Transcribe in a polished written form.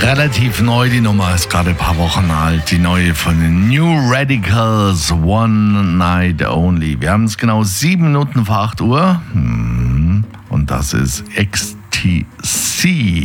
Relativ neu, die Nummer ist gerade ein paar Wochen alt. Die neue von den New Radicals, One Night Only. Wir haben es genau 7 Minuten vor 8 Uhr. Und das ist XTC.